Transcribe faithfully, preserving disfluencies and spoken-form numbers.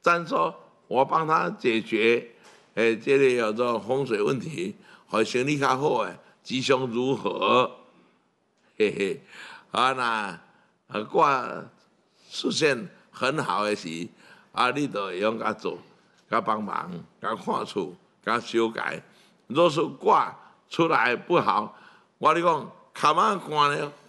咱说我帮他解决，诶，这个叫做风水问题，互生理较好诶，吉祥如何？嘿嘿，啊那啊卦出现很好的时，啊你就会用甲做，甲帮忙，甲看厝，甲修改。若是卦出来不好，我跟你讲，卡嘛关咧，